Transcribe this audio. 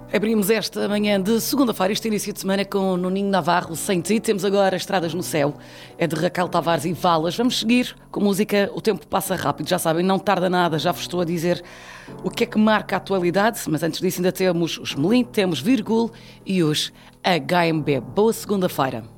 Abrimos esta manhã de segunda-feira, este início de semana, com o Nuninho Navarro, Sem Ti. Temos agora Estradas no Céu, é de Raquel Tavares e Valas. Vamos seguir com música. O tempo passa rápido, já sabem, não tarda nada. Já vos estou a dizer o que é que marca a atualidade, mas antes disso ainda temos os Melim, temos Virgul e os HMB. Boa segunda-feira.